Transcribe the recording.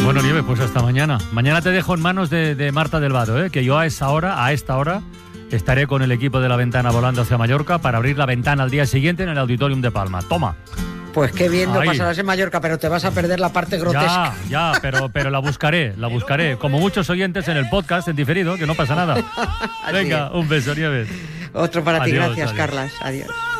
Bueno, Nieves, pues hasta mañana. Mañana te dejo en manos de Marta del Vado, que yo a esta hora, estaré con el equipo de La Ventana volando hacia Mallorca para abrir la ventana al día siguiente en el Auditorium de Palma. Toma. Pues qué bien lo pasarás en Mallorca, pero te vas a perder la parte grotesca. Ya, pero la buscaré. Como muchos oyentes en el podcast, en diferido, que no pasa nada. Venga, un beso, Nieves. Otro para ti, adiós, gracias, adiós. Carlas. Adiós.